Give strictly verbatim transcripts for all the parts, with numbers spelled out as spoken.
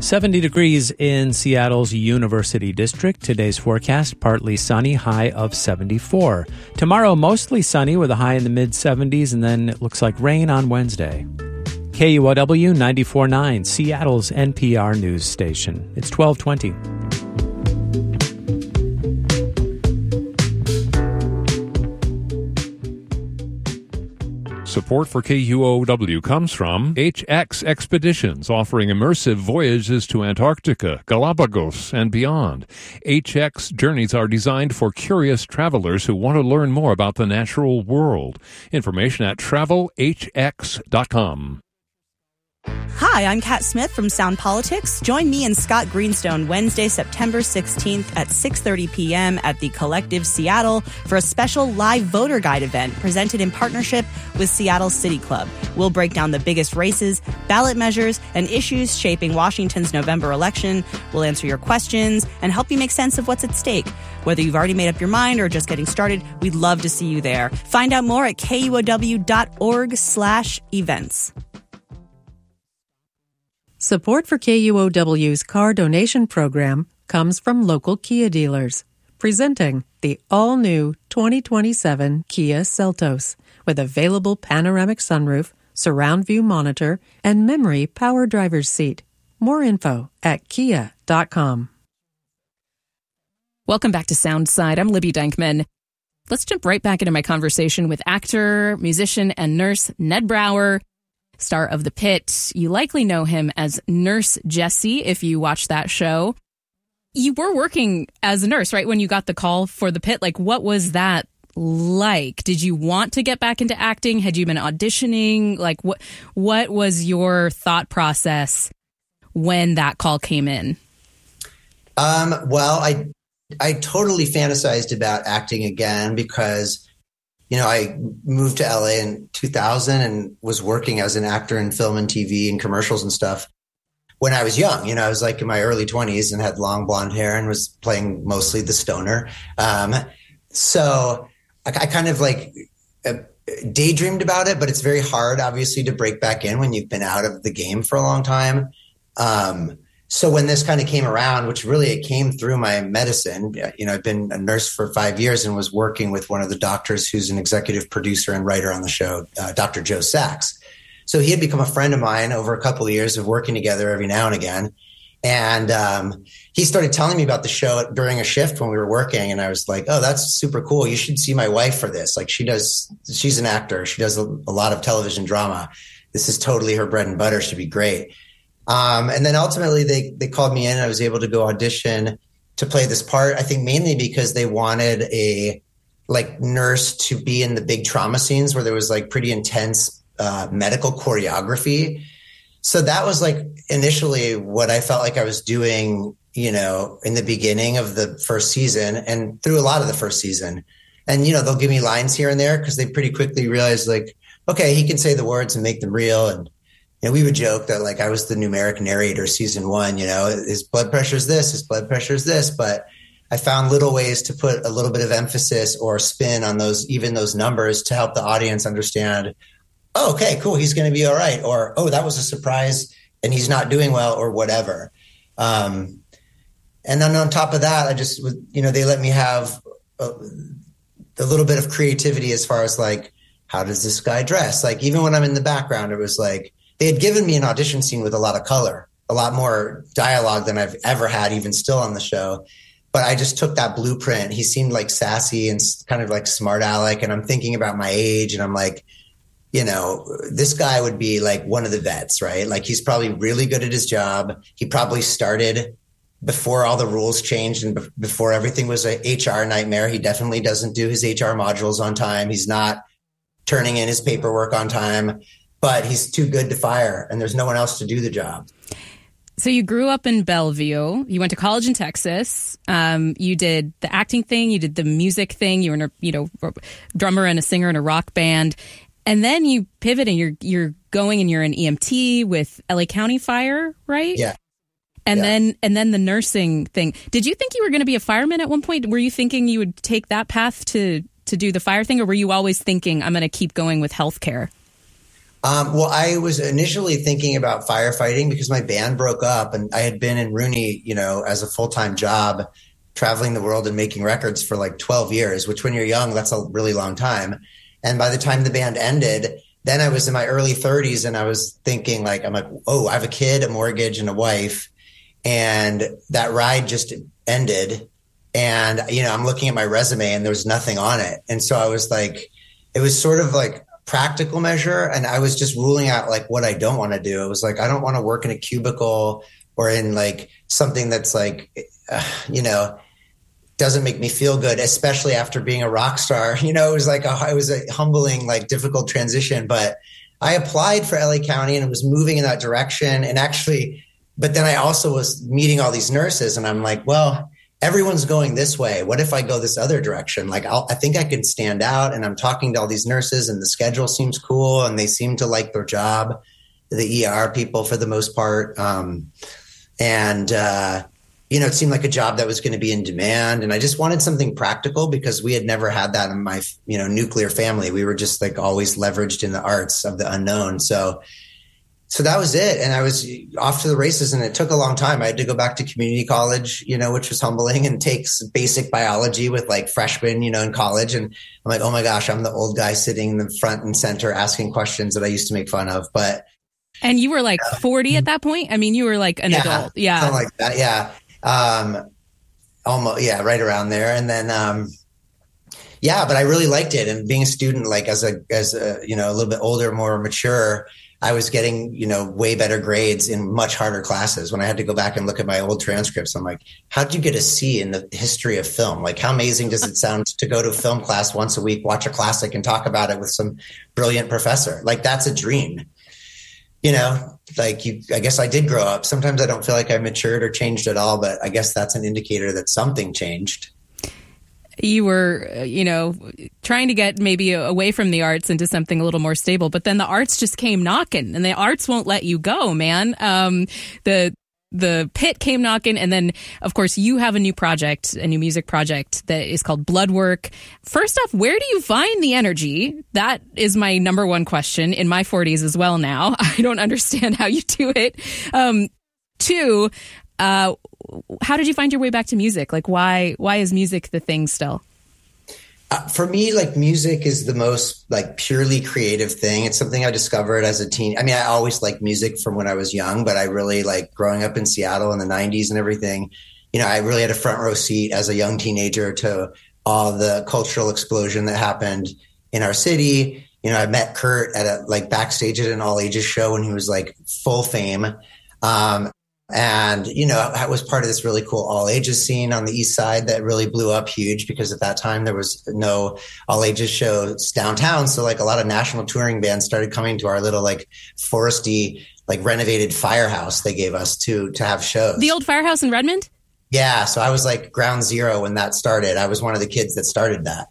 seventy degrees in Seattle's University District. Today's forecast, partly sunny, high of seventy-four. Tomorrow, mostly sunny with a high in the mid-seventies, and then it looks like rain on Wednesday. K U O W ninety-four point nine, Seattle's N P R news station. It's twelve twenty. Support for K U O W comes from H X Expeditions, offering immersive voyages to Antarctica, Galapagos, and beyond. H X journeys are designed for curious travelers who want to learn more about the natural world. Information at travel h x dot com. Hi, I'm Kat Smith from Sound Politics. Join me and Scott Greenstone Wednesday, September sixteenth at six thirty p.m. at the Collective Seattle for a special live voter guide event presented in partnership with Seattle City Club. We'll break down the biggest races, ballot measures, and issues shaping Washington's November election. We'll answer your questions and help you make sense of what's at stake. Whether you've already made up your mind or just getting started, we'd love to see you there. Find out more at K U O W dot org slash events. Support for K U O W's car donation program comes from local Kia dealers, presenting the all-new twenty twenty-seven Kia Seltos with available panoramic sunroof, surround view monitor, and memory power driver's seat. More info at kia dot com. Welcome back to Soundside. I'm Libby Denkman. Let's jump right back into my conversation with actor, musician, and nurse Ned Brower, star of The Pit. You likely know him as Nurse Jessie if you watch that show. You were working as a nurse, right, when you got the call for The Pit? Like, what was that like? Did you want to get back into acting? Had you been auditioning? Like, what what was your thought process when that call came in? Um, well, I I totally fantasized about acting again because, you know, I moved to L A in two thousand and was working as an actor in film and T V and commercials and stuff when I was young. You know, I was like in my early twenties and had long blonde hair and was playing mostly the stoner. Um, so I, I kind of like uh, daydreamed about it, but it's very hard, obviously, to break back in when you've been out of the game for a long time. Um, So when this kind of came around, which really it came through my medicine, you know, I've been a nurse for five years and was working with one of the doctors who's an executive producer and writer on the show, uh, Doctor Joe Sachs. So he had become a friend of mine over a couple of years of working together every now and again. And um, he started telling me about the show during a shift when we were working. And I was like, oh, that's super cool. You should see my wife for this. Like she does, she's an actor. She does a, a lot of television drama. This is totally her bread and butter. She'd be great. Um, and then ultimately they, they called me in and I was able to go audition to play this part. I think mainly because they wanted a like nurse to be in the big trauma scenes where there was like pretty intense, uh, medical choreography. So that was like initially what I felt like I was doing, you know, in the beginning of the first season and through a lot of the first season. And, you know, they'll give me lines here and there because they pretty quickly realized like, okay, he can say the words and make them real. And, you know, we would joke that like I was the numeric narrator season one, you know, his blood pressure is this, his blood pressure is this, but I found little ways to put a little bit of emphasis or spin on those, even those numbers to help the audience understand, oh, okay, cool. He's going to be all right. Or, oh, that was a surprise and he's not doing well or whatever. Um, and then on top of that, I just, you know, they let me have a, a little bit of creativity as far as like, how does this guy dress? Like, even when I'm in the background, it was like, they had given me an audition scene with a lot of color, a lot more dialogue than I've ever had, even still on the show. But I just took that blueprint. He seemed like sassy and kind of like smart aleck. And I'm thinking about my age and I'm like, you know, this guy would be like one of the vets, right? Like he's probably really good at his job. He probably started before all the rules changed and be- before everything was a H R nightmare. He definitely doesn't do his H R modules on time. He's not turning in his paperwork on time. But he's too good to fire, and there's no one else to do the job. So you grew up in Bellevue. You went to college in Texas. Um, you did the acting thing. You did the music thing. You were, a, you know, a drummer and a singer in a rock band. And then you pivot and you're you're going and you're an E M T with L A County Fire, right? Yeah. And yeah. then and then the nursing thing. Did you think you were going to be a fireman at one point? Were you thinking you would take that path to to do the fire thing, or were you always thinking I'm going to keep going with healthcare? Um, well, I was initially thinking about firefighting because my band broke up and I had been in Rooney, you know, as a full-time job, traveling the world and making records for like twelve years, which when you're young, that's a really long time. And by the time the band ended, then I was in my early thirties and I was thinking like, I'm like, oh, I have a kid, a mortgage and a wife. And that ride just ended. And, you know, I'm looking at my resume and there was nothing on it. And so I was like, it was sort of like practical measure. And I was just ruling out like what I don't want to do. It was like, I don't want to work in a cubicle or in like something that's like, uh, you know, doesn't make me feel good, especially after being a rock star. You know, it was like, a, it was a humbling, like difficult transition, but I applied for L A County and it was moving in that direction. And actually, but then I also was meeting all these nurses and I'm like, well, everyone's going this way. What if I go this other direction? Like, I'll, I think I can stand out. And I'm talking to all these nurses and the schedule seems cool and they seem to like their job, the E R people for the most part. Um, and, uh, you know, it seemed like a job that was going to be in demand. And I just wanted something practical because we had never had that in my, you know, nuclear family. We were just like always leveraged in the arts of the unknown. So So that was it. And I was off to the races and it took a long time. I had to go back to community college, you know, which was humbling and takes basic biology with like freshmen, you know, in college. And I'm like, oh my gosh, I'm the old guy sitting in the front and center asking questions that I used to make fun of. But and you were like forty at that point? I mean, you were like an yeah, adult. Yeah. Something like that. Yeah. Um, almost. Yeah. Right around there. And then, um, yeah, but I really liked it. And being a student, like as a, as a, you know, a little bit older, more mature, I was getting, you know, way better grades in much harder classes. When I had to go back and look at my old transcripts, I'm like, how'd you get a C in the history of film? Like, how amazing does it sound to go to a film class once a week, watch a classic and talk about it with some brilliant professor? Like, that's a dream. You know, like you, I guess I did grow up. Sometimes I don't feel like I matured or changed at all, but I guess that's an indicator that something changed. You were, you know, trying to get maybe away from the arts into something a little more stable, but then the arts just came knocking, and the arts won't let you go, man. Um, the the pit came knocking, and then, of course, you have a new project, a new music project that is called Bloodwork. First off, where do you find the energy? That is my number one question in my forties as well now. I don't understand how you do it. Um, two, uh, how did you find your way back to music? Like, why why is music the thing still? Uh, for me, like, music is the most like purely creative thing. It's something I discovered as a teen. I mean, I always liked music from when I was young, but I really like growing up in Seattle in the nineties and everything. You know, I really had a front row seat as a young teenager to all the cultural explosion that happened in our city. You know, I met Kurt at a like backstage at an all ages show when he was like full fame. Um, And, you know, I was part of this really cool all ages scene on the East Side that really blew up huge because at that time there was no all ages shows downtown. So like a lot of national touring bands started coming to our little like foresty, like renovated firehouse they gave us to, to have shows. The old firehouse in Redmond? Yeah. So I was like ground zero when that started. I was one of the kids that started that.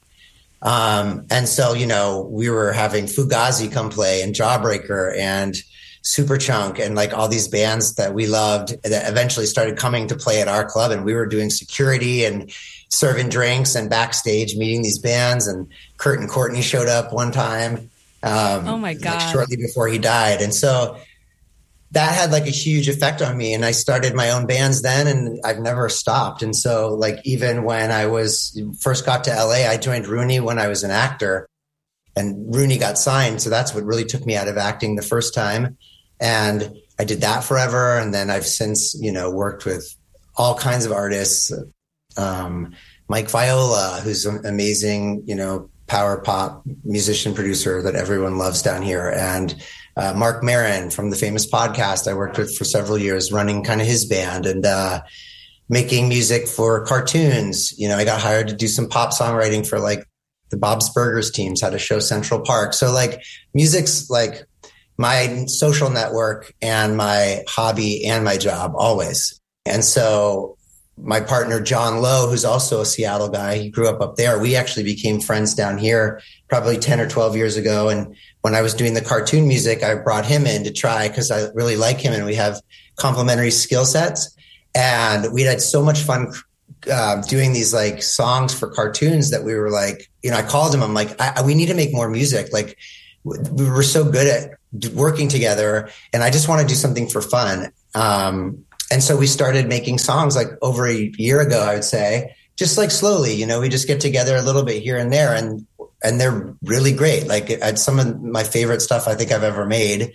Um, and so, you know, we were having Fugazi come play and Jawbreaker and Superchunk and like all these bands that we loved that eventually started coming to play at our club. And we were doing security and serving drinks and backstage meeting these bands. And Kurt and Courtney showed up one time. Um, oh my God. Like shortly before he died. And so that had like a huge effect on me. And I started my own bands then and I've never stopped. And so like, even when I was first got to L A, I joined Rooney when I was an actor and Rooney got signed. So that's what really took me out of acting the first time. And I did that forever. And then I've since, you know, worked with all kinds of artists. Um, Mike Viola, who's an amazing, you know, power pop musician producer that everyone loves down here. And uh, Mark Maron from the famous podcast I worked with for several years, running kind of his band and uh, making music for cartoons. You know, I got hired to do some pop songwriting for like the Bob's Burgers teams, had a show Central Park. So like music's like my social network and my hobby and my job always. And so my partner, John Lowe, who's also a Seattle guy, he grew up up there. We actually became friends down here probably ten or twelve years ago. And when I was doing the cartoon music, I brought him in to try because I really like him and we have complementary skill sets. And we had so much fun uh, doing these like songs for cartoons that we were like, you know, I called him. I'm like, I, we need to make more music. Like we were so good at working together, and I just want to do something for fun. Um, and so we started making songs like over a year ago, I would say, just like slowly, you know, we just get together a little bit here and there, and, and they're really great. Like it's some of my favorite stuff I think I've ever made.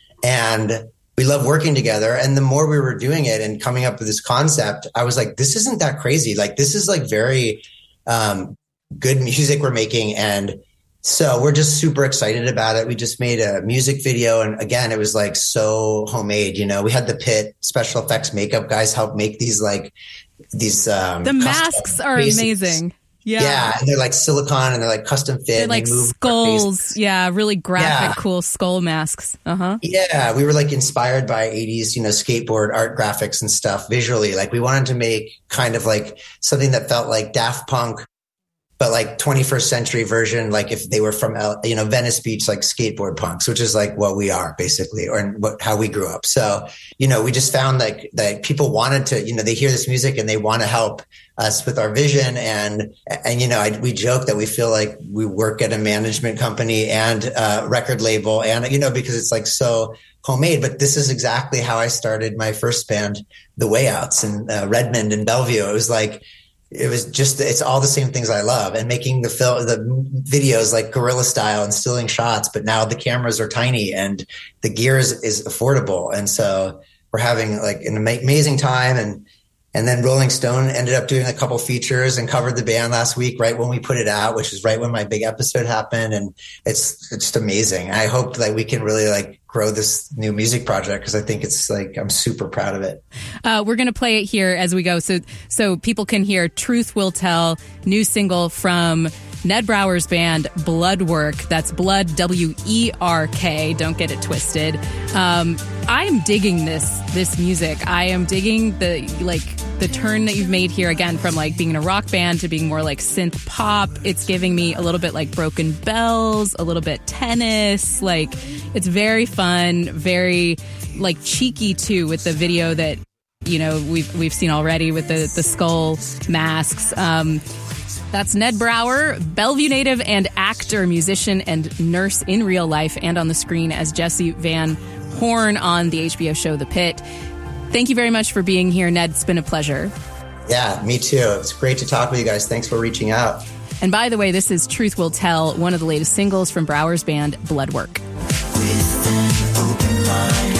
And we love working together. And the more we were doing it and coming up with this concept, I was like, this isn't that crazy. Like, this is like very, um, good music we're making. And so we're just super excited about it. We just made a music video. And again, it was like so homemade, you know, we had the Pit special effects makeup guys help make these, like these, um, the masks are faces. Amazing. Yeah. Yeah. And they're like silicone and they're like custom fit. They're like they move skulls. Yeah. Really graphic, yeah. cool skull masks. Uh huh. Yeah. We were like inspired by eighties, you know, skateboard art graphics and stuff visually. Like we wanted to make kind of like something that felt like Daft Punk, but like twenty-first century version, like if they were from, you know, Venice Beach, like skateboard punks, which is like what we are basically, or what, how we grew up. So, you know, we just found like that people wanted to, you know, they hear this music and they want to help us with our vision. And, and, you know, I, we joke that we feel like we work at a management company and a record label, and, you know, because it's like so homemade. But this is exactly how I started my first band, The Way Outs, in uh, Redmond and Bellevue. It was like, it was just, it's all the same things I love, and making the film, the videos like guerrilla style and stilling shots. But now the cameras are tiny and the gear is, is affordable. And so we're having like an amazing time. And, and then Rolling Stone ended up doing a couple features and covered the band last week, right when we put it out, which is right when my big episode happened. And it's, it's just amazing. I hope that we can really like grow this new music project, because I think it's like, I'm super proud of it. Uh, we're going to play it here as we go. So, so people can hear Truth Will Tell, new single from Ned Brower's band Bloodwork. That's Blood, W E R K. Don't get it twisted. Um, I am digging this, this music. I am digging the, like, the turn that you've made here, again, from like being in a rock band to being more like synth pop. It's giving me a little bit like Broken Bells, a little bit Tennis. Like, it's very fun, very like cheeky too, with the video that, you know, we've, we've seen already with the, the skull masks. Um, That's Ned Brower, Bellevue native and actor, musician, and nurse in real life and on the screen as Jesse Van Horn on the H B O show The Pit. Thank you very much for being here, Ned. It's been a pleasure. Yeah, me too. It's great to talk with you guys. Thanks for reaching out. And by the way, this is Truth Will Tell, one of the latest singles from Brower's band Bloodwork. With an open mind.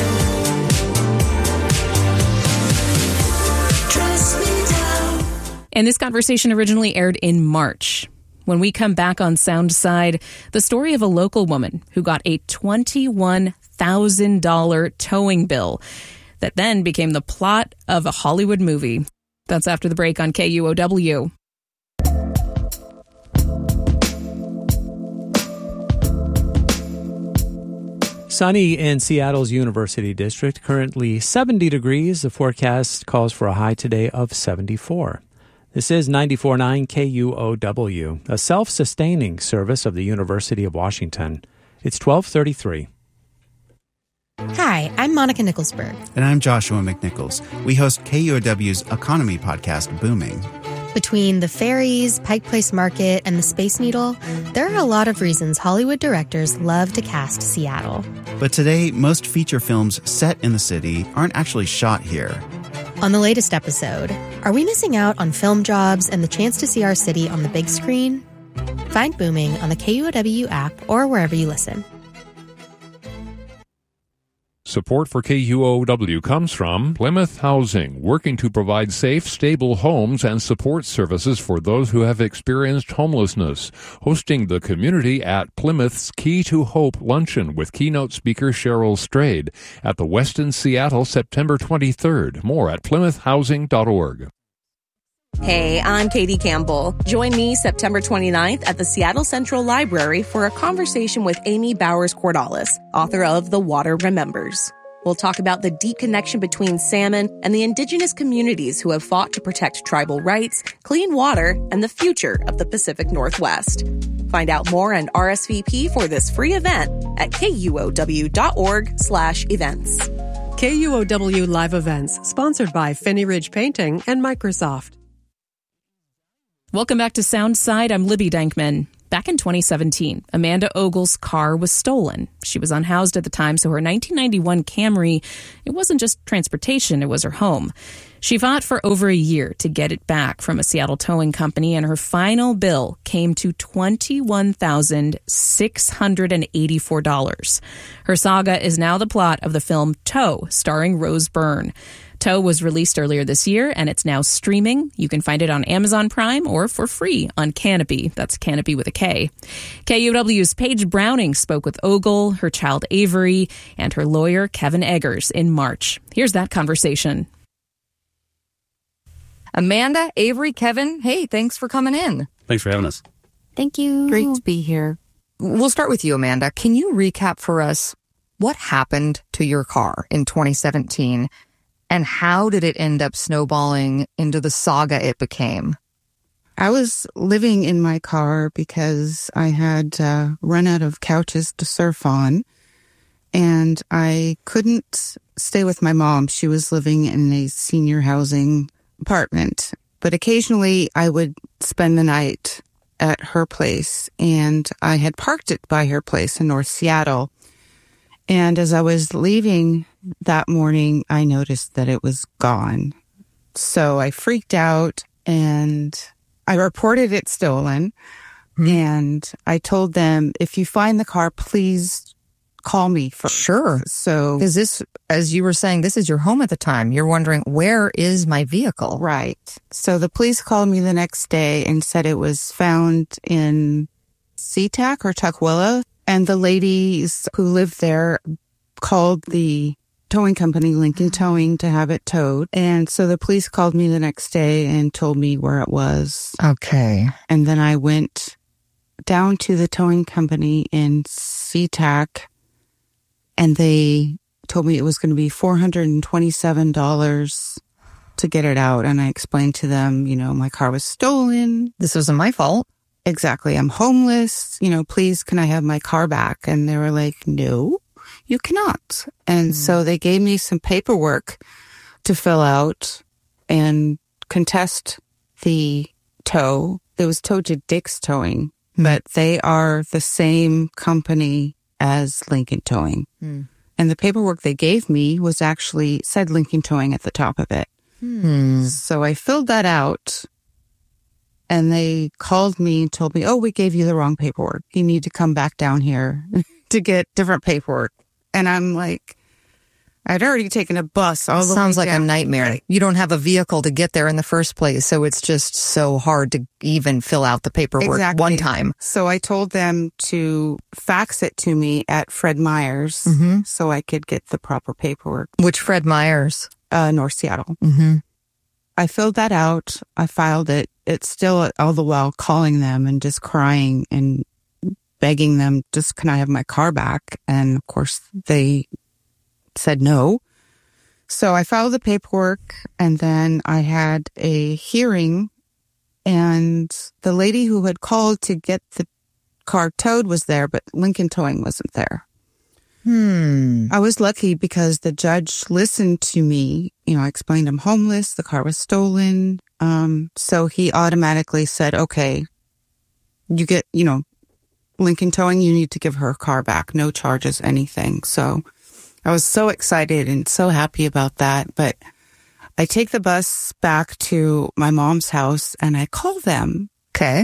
And this conversation originally aired in March. When we come back on Soundside, the story of a local woman who got a twenty-one thousand dollars towing bill that then became the plot of a Hollywood movie. That's after the break on K U O W. Sunny in Seattle's University District, currently seventy degrees. The forecast calls for a high today of seventy-four. This is ninety-four point nine K U O W, a self-sustaining service of the University of Washington. It's twelve thirty-three. Hi, I'm Monica Nicholsberg. And I'm Joshua McNichols. We host K U O W's economy podcast, Booming. Between the ferries, Pike Place Market, and the Space Needle, there are a lot of reasons Hollywood directors love to cast Seattle. But today, most feature films set in the city aren't actually shot here. On the latest episode, are we missing out on film jobs and the chance to see our city on the big screen? Find Booming on the K U O W app or wherever you listen. Support for K U O W comes from Plymouth Housing, working to provide safe, stable homes and support services for those who have experienced homelessness. Hosting the community at Plymouth's Key to Hope Luncheon with keynote speaker Cheryl Strayed at the Westin Seattle, September twenty-third. More at plymouth housing dot org. Hey, I'm Katie Campbell. Join me September twenty-ninth at the Seattle Central Library for a conversation with Amy Bowers-Cordalis, author of The Water Remembers. We'll talk about the deep connection between salmon and the indigenous communities who have fought to protect tribal rights, clean water, and the future of the Pacific Northwest. Find out more and R S V P for this free event at K U O W dot org slash events. K U O W Live Events, sponsored by Finney Ridge Painting and Microsoft. Welcome back to Soundside. I'm Libby Dankman. Back in twenty seventeen, Amanda Ogle's car was stolen. She was unhoused at the time, so her nineteen ninety-one Camry, it wasn't just transportation, it was her home. She fought for over a year to get it back from a Seattle towing company, and her final bill came to twenty-one thousand six hundred eighty-four dollars. Her saga is now the plot of the film Tow, starring Rose Byrne. Tow was released earlier this year, and it's now streaming. You can find it on Amazon Prime or for free on Kanopy. That's Kanopy with a K. K U W's Paige Browning spoke with Ogle, her child Avery, and her lawyer Kevin Eggers in March. Here's that conversation. Amanda, Avery, Kevin, hey, thanks for coming in. Thanks for having us. Thank you. Great to be here. We'll start with you, Amanda. Can you recap for us what happened to your car in twenty seventeen? And how did it end up snowballing into the saga it became? I was living in my car because I had uh, run out of couches to surf on, and I couldn't stay with my mom. She was living in a senior housing apartment, but occasionally I would spend the night at her place, and I had parked it by her place in North Seattle. And as I was leaving that morning, I noticed that it was gone. So I freaked out and I reported it stolen. Mm-hmm. And I told them, if you find the car, please call me first. Sure. So, is this, as you were saying, this is your home at the time. You're wondering, where is my vehicle? Right. So the police called me the next day and said it was found in SeaTac or Tukwila. And the ladies who lived there called the towing company, Lincoln Towing, to have it towed. And so the police called me the next day and told me where it was. Okay. And then I went down to the towing company in SeaTac, and they told me it was going to be four hundred twenty-seven dollars to get it out. And I explained to them, you know, my car was stolen. This wasn't my fault. Exactly. I'm homeless. You know, please, can I have my car back? And they were like, no, you cannot. And mm. so they gave me some paperwork to fill out and contest the tow. It was towed to Dick's Towing, mm. but they are the same company as Lincoln Towing. Mm. And the paperwork they gave me was actually said Lincoln Towing at the top of it. Mm. So I filled that out. And they called me and told me, oh, we gave you the wrong paperwork. You need to come back down here to get different paperwork. And I'm like, I'd already taken a bus all the way Sounds like down. a nightmare. You don't have a vehicle to get there in the first place, so it's just so hard to even fill out the paperwork exactly. one time. So I told them to fax it to me at Fred Meyer's mm-hmm. so I could get the proper paperwork. Which Fred Meyer's? Uh, North Seattle. Mm-hmm. I filled that out. I filed it. It's still all the while calling them and just crying and begging them, just, can I have my car back? And of course they said no. So I filed the paperwork, and then I had a hearing, and the lady who had called to get the car towed was there, but Lincoln Towing wasn't there. Hmm. I was lucky because the judge listened to me. You know, I explained I'm homeless. The car was stolen. Um, so he automatically said, okay, you get, you know, Lincoln Towing, you need to give her a car back. No charges, anything. So I was so excited and so happy about that. But I take the bus back to my mom's house and I call them. Okay.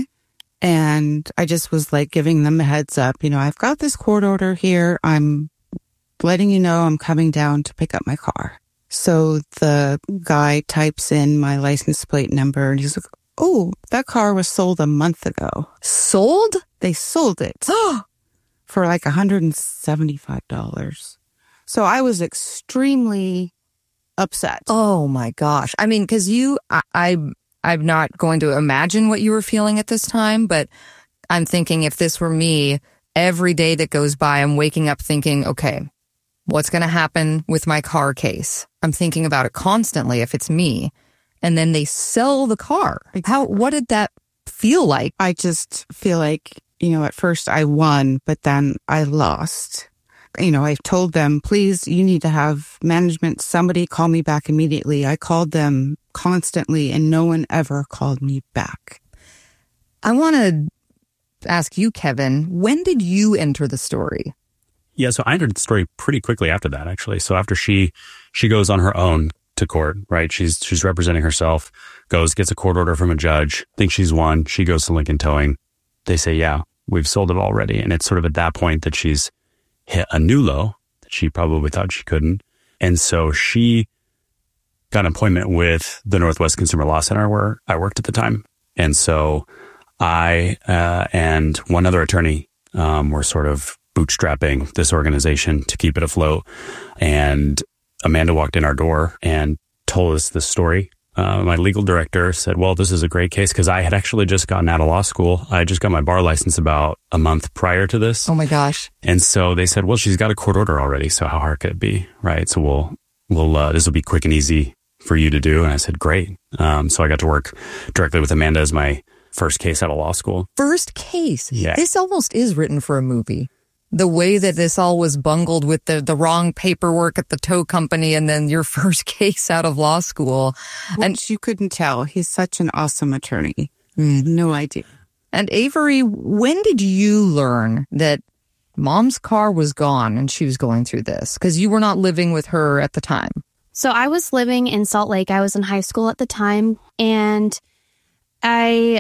And I just was like giving them a heads up. You know, I've got this court order here. I'm letting you know I'm coming down to pick up my car. So the guy types in my license plate number and he's like, oh, that car was sold a month ago. Sold? They sold it for like one hundred seventy-five dollars. So I was extremely upset. Oh my gosh. I mean, because you, I, I, I'm not going to imagine what you were feeling at this time, but I'm thinking if this were me, every day that goes by, I'm waking up thinking, okay, what's going to happen with my car case? I'm thinking about it constantly if it's me. And then they sell the car. How, what did that feel like? I just feel like, you know, at first I won, but then I lost. You know, I told them, please, you need to have management, somebody call me back immediately. I called them constantly and no one ever called me back. I want to ask you, Kevin, when did you enter the story? Yeah, so I entered the story pretty quickly after that, actually. So after she she goes on her own to court, right? She's she's representing herself, goes, gets a court order from a judge, thinks she's won. She goes to Lincoln Towing. They say, yeah, we've sold it already. And it's sort of at that point that she's hit a new low that she probably thought she couldn't. And so she got an appointment with the Northwest Consumer Law Center where I worked at the time. And so I uh, and one other attorney um, were sort of bootstrapping this organization to keep it afloat. And Amanda walked in our door and told us this story. Uh, my legal director said, well, this is a great case, because I had actually just gotten out of law school. I just got my bar license about a month prior to this. Oh my gosh. And so they said, well, she's got a court order already, so how hard could it be? Right. So we'll, we'll, uh, this will be quick and easy for you to do. And I said, great. Um, so I got to work directly with Amanda as my first case out of law school. First case? Yeah. This almost is written for a movie. The way that this all was bungled with the, the wrong paperwork at the tow company and then your first case out of law school. Which and you couldn't tell. He's such an awesome attorney. Mm, no idea. And Avery, when did you learn that Mom's car was gone and she was going through this? Because you were not living with her at the time. So I was living in Salt Lake. I was in high school at the time. And I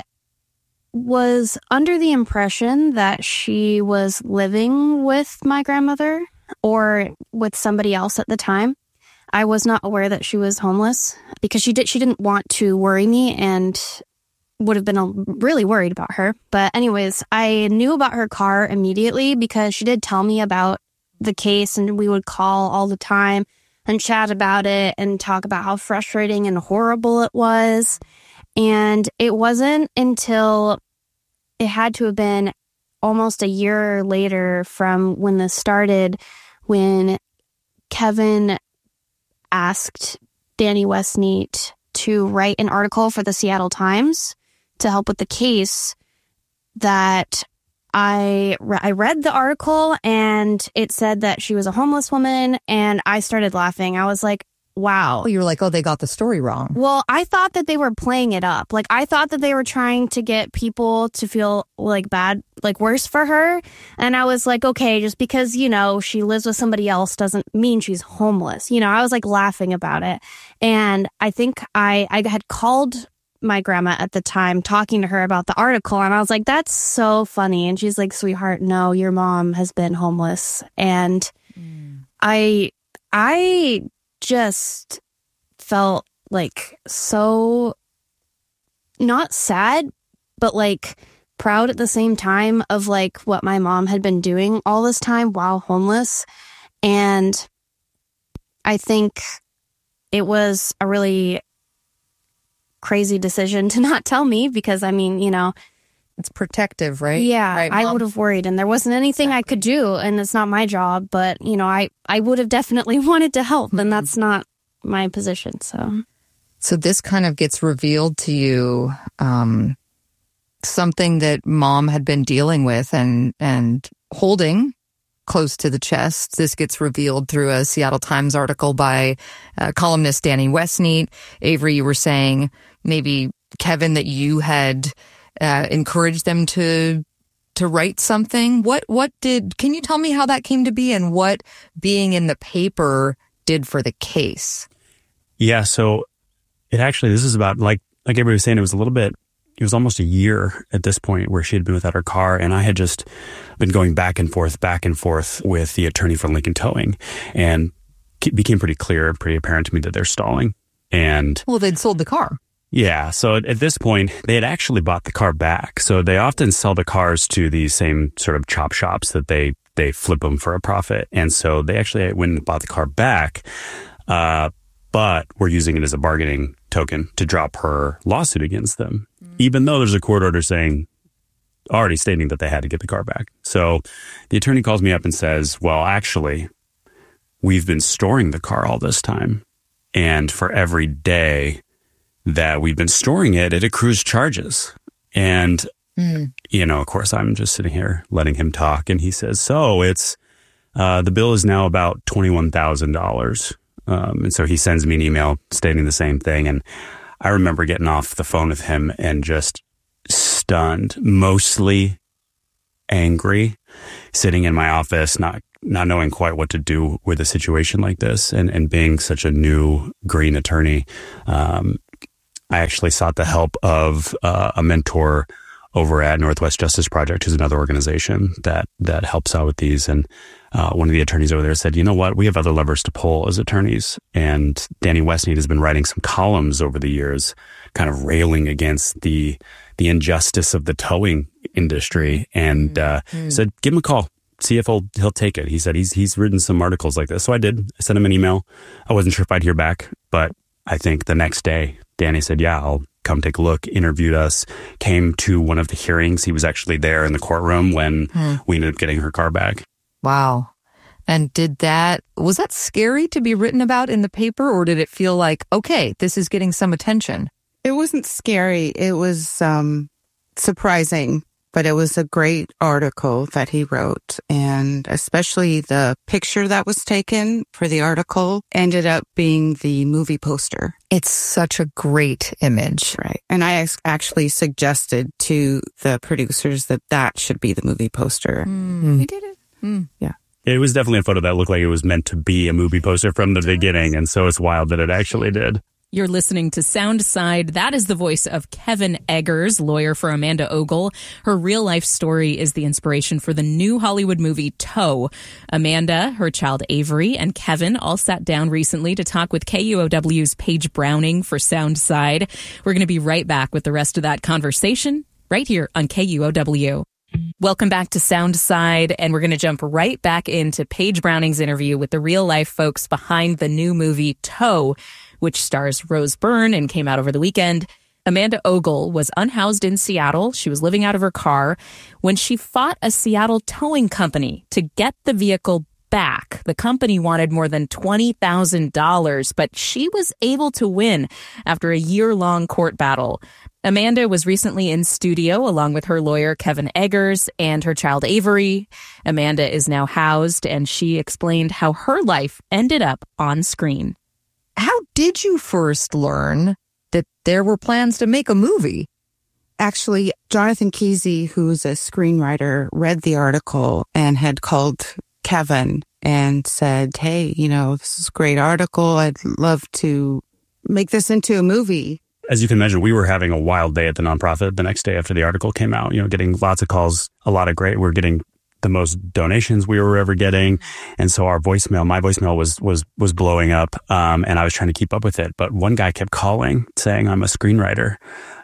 was under the impression that she was living with my grandmother or with somebody else at the time. I was not aware that she was homeless because she did she didn't want to worry me and would have been a, really worried about her. But anyways, I knew about her car immediately because she did tell me about the case, and we would call all the time and chat about it and talk about how frustrating and horrible it was. And it wasn't until it had to have been almost a year later from when this started, when Kevin asked Danny Westneat to write an article for the Seattle Times to help with the case, that I, re- I read the article and it said that she was a homeless woman, and I started laughing. I was like, wow. You were like, oh, they got the story wrong. Well, I thought that they were playing it up. Like, I thought that they were trying to get people to feel like bad, like worse for her. And I was like, okay, just because, you know, she lives with somebody else doesn't mean she's homeless. You know, I was like laughing about it. And I think I, I had called my grandma at the time talking to her about the article. And I was like, that's so funny. And she's like, sweetheart, no, your mom has been homeless. And mm. I, I, just felt like so not sad, but like proud at the same time of like what my mom had been doing all this time while homeless. And I think it was a really crazy decision to not tell me because, I mean, you know, it's protective, right? Yeah, right, I would have worried, and there wasn't anything exactly. I could do, and it's not my job, but, you know, I, I would have definitely wanted to help, and that's not my position, so. So this kind of gets revealed to you, um, something that Mom had been dealing with and, and holding close to the chest. This gets revealed through a Seattle Times article by uh, columnist Danny Westneat. Avery, you were saying maybe, Kevin, that you had uh, encouraged them to to write something. What what did? Can you tell me how that came to be and what being in the paper did for the case? Yeah, so it actually, this is about, like like everybody was saying, it was a little bit, it was almost a year at this point where she had been without her car, and I had just been going back and forth, back and forth with the attorney for Lincoln Towing, and it became pretty clear, pretty apparent to me that they're stalling. And well, they'd sold the car. Yeah, so at this point, they had actually bought the car back. So they often sell the cars to these same sort of chop shops that they, they flip them for a profit. And so they actually went and bought the car back, uh, but were using it as a bargaining token to drop her lawsuit against them, mm-hmm. even though there's a court order saying, already stating that they had to get the car back. So the attorney calls me up and says, well, actually, we've been storing the car all this time. And for every day that we've been storing it, it accrues charges. And, mm. you know, of course, I'm just sitting here letting him talk. And he says, so it's, uh, the bill is now about twenty-one thousand dollars. Um, and so he sends me an email stating the same thing. And I remember getting off the phone with him and just stunned, mostly angry, sitting in my office, not not knowing quite what to do with a situation like this, and, and being such a new green attorney. Um, I actually sought the help of uh, a mentor over at Northwest Justice Project, who's another organization that that helps out with these. And uh, one of the attorneys over there said, you know what, we have other levers to pull as attorneys. And Danny Westmead has been writing some columns over the years, kind of railing against the the injustice of the towing industry, and uh, mm-hmm. said, give him a call. See if he'll he'll take it. He said he's he's written some articles like this. So I did. I sent him an email. I wasn't sure if I'd hear back, but I think the next day, Danny said, yeah, I'll come take a look, interviewed us, came to one of the hearings. He was actually there in the courtroom when hmm. we ended up getting her car back. Wow. And did that, was that scary to be written about in the paper, or did it feel like, okay, this is getting some attention? It wasn't scary. It was um, surprising. But it was a great article that he wrote, and especially the picture that was taken for the article ended up being the movie poster. It's such a great image. Right. And I actually suggested to the producers that that should be the movie poster. Mm. We did it. Mm. Yeah. It was definitely a photo that looked like it was meant to be a movie poster from the beginning, and so it's wild that it actually did. You're listening to Soundside. That is the voice of Kevin Eggers, lawyer for Amanda Ogle. Her real-life story is the inspiration for the new Hollywood movie Tow. Amanda, her child Avery, and Kevin all sat down recently to talk with K U O W's Paige Browning for Soundside. We're going to be right back with the rest of that conversation right here on K U O W. Welcome back to Soundside, and we're going to jump right back into Paige Browning's interview with the real-life folks behind the new movie Tow, which stars Rose Byrne and came out over the weekend. Amanda Ogle was unhoused in Seattle. She was living out of her car when she fought a Seattle towing company to get the vehicle back. The company wanted more than twenty thousand dollars, but she was able to win after a year-long court battle. Amanda was recently in studio along with her lawyer, Kevin Eggers, and her child, Avery. Amanda is now housed, and she explained how her life ended up on screen. How did you first learn that there were plans to make a movie? Actually, Jonathan Kesey, who's a screenwriter, read the article and had called Kevin and said, hey, you know, this is a great article. I'd love to make this into a movie. As you can imagine, we were having a wild day at the nonprofit the next day after the article came out, you know, getting lots of calls, a lot of great. We're getting the most donations we were ever getting. And so our voicemail, my voicemail was, was, was blowing up. Um, and I was trying to keep up with it. But one guy kept calling saying I'm a screenwriter.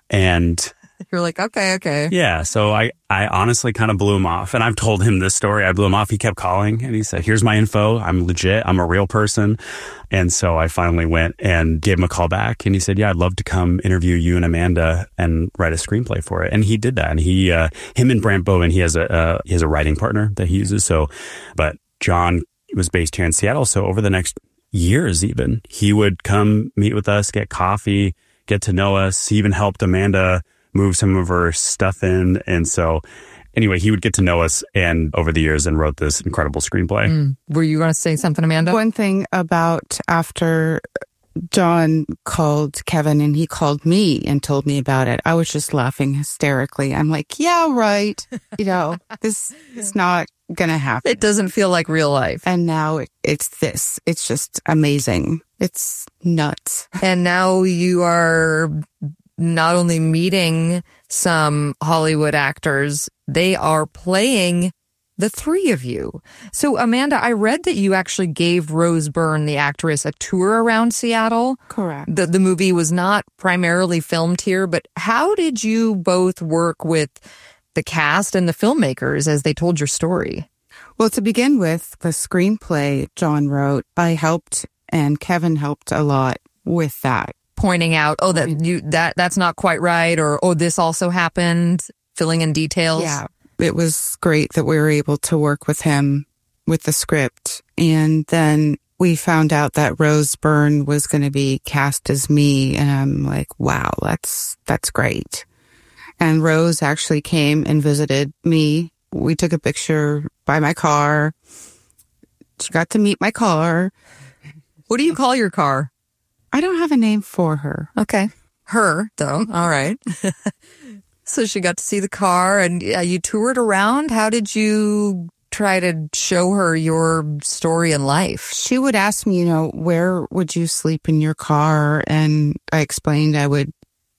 And you're like, okay, okay. Yeah. So I, I honestly kind of blew him off. And I've told him this story. I blew him off. He kept calling and he said, here's my info. I'm legit. I'm a real person. And so I finally went and gave him a call back. And he said, yeah, I'd love to come interview you and Amanda and write a screenplay for it. And he did that. And he, uh, him and Brant Bowman, he has a, uh, he has a writing partner that he uses. So, but John was based here in Seattle. So over the next years, even, he would come meet with us, get coffee, get to know us. He even helped Amanda move some of her stuff in. And so anyway, he would get to know us and over the years and wrote this incredible screenplay. Mm. Were you going to say something, Amanda? One thing about after John called Kevin and he called me and told me about it, I was just laughing hysterically. I'm like, yeah, right. You know, this is not going to happen. It doesn't feel like real life. And now it, it's this. It's just amazing. It's nuts. And now you are not only meeting some Hollywood actors, they are playing the three of you. So, Amanda, I read that you actually gave Rose Byrne, the actress, a tour around Seattle. Correct. The, the movie was not primarily filmed here, but how did you both work with the cast and the filmmakers as they told your story? Well, to begin with, the screenplay John wrote, I helped and Kevin helped a lot with that. Pointing out, oh, that you that that's not quite right, or oh, this also happened, filling in details. Yeah, it was great that we were able to work with him with the script. And then we found out that Rose Byrne was going to be cast as me. And I'm like, wow, that's that's great. And Rose actually came and visited me. We took a picture by my car. She got to meet my car. What do you call your car? I don't have a name for her. Okay. Her, though. All right. So she got to see the car, and uh, you toured around. How did you try to show her your story in life? She would ask me, you know, where would you sleep in your car? And I explained I would